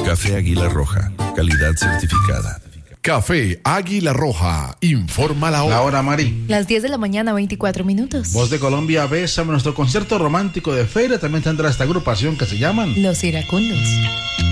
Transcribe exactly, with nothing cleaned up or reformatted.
Café Águila Roja, calidad certificada. Café Águila Roja, informa la hora. La hora, Mari. Las diez de la mañana, veinticuatro minutos. Voz de Colombia, bésame. Nuestro concierto romántico de feria también tendrá esta agrupación que se llaman Los Iracundos.